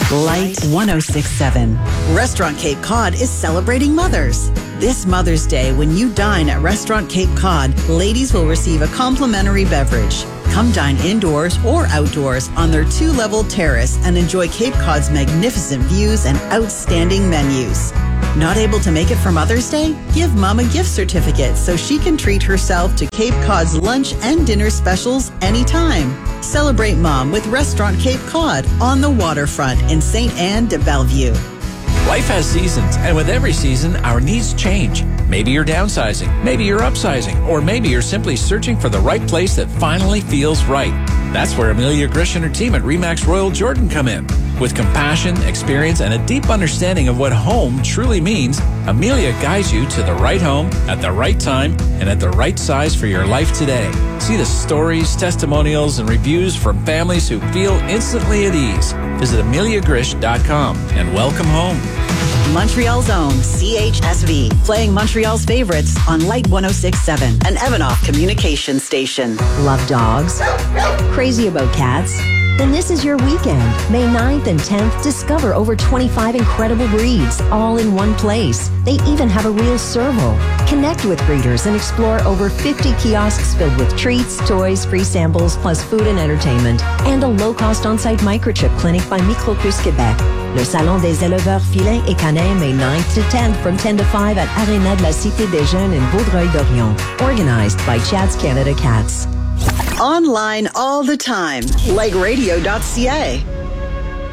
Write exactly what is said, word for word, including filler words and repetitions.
Light one oh six point seven. Restaurant Cape Cod is celebrating mothers. This Mother's Day, when you dine at Restaurant Cape Cod, ladies will receive a complimentary beverage. Come dine indoors or outdoors on their two-level terrace and enjoy Cape Cod's magnificent views and outstanding menus. Not able to make it for Mother's Day? Give Mom a gift certificate so she can treat herself to Cape Cod's lunch and dinner specials anytime. Celebrate Mom with Restaurant Cape Cod on the waterfront in Saint Anne de Bellevue. Life has seasons, and with every season, our needs change. Maybe you're downsizing, maybe you're upsizing, or maybe you're simply searching for the right place that finally feels right. That's where Amelia Grish and her team at Remax Royal Jordan come in. With compassion, experience, and a deep understanding of what home truly means, Amelia guides you to the right home at the right time and at the right size for your life today. See the stories, testimonials, and reviews from families who feel instantly at ease. Visit amelia grish dot com and welcome home. Montreal's own C H S V, playing Montreal's favorites on Light one oh six point seven, an Evanoff communication station. Love dogs? Crazy about cats? Then this is your weekend. May ninth and tenth, discover over twenty-five incredible breeds, all in one place. They even have a real servo. Connect with breeders and explore over fifty kiosks filled with treats, toys, free samples, plus food and entertainment. And a low-cost on-site microchip clinic by Micropuce Québec. Le Salon des éleveurs filins et canins, May ninth to tenth from ten to five at Arena de la Cité des Jeunes in Vaudreuil-Dorion. Organized by Chad's Canada Cats. Online all the time, like radio dot c a.